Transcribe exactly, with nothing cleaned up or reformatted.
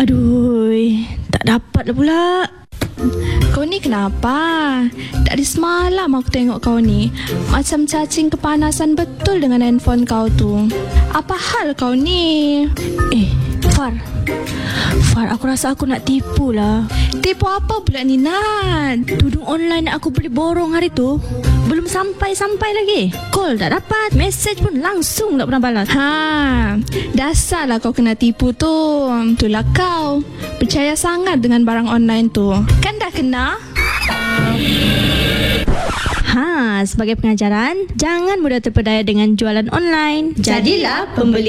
Aduh, tak dapat lah pula. Kau ni kenapa? Dari semalam aku tengok kau ni macam cacing kepanasan betul dengan handphone kau tu. Apa hal kau ni? Eh, Far Far, aku rasa aku nak tipu lah. Tipu apa pula ni, Nat? Tudung online aku beli borong hari tu belum sampai-sampai lagi. Call tak dapat, message pun langsung tak pernah balas. Ha, dasarlah kau kena tipu tu. Itulah kau percaya sangat dengan barang online tu. Kan dah kena? Ha, sebagai pengajaran, jangan mudah terpedaya dengan jualan online. Jadilah pembeli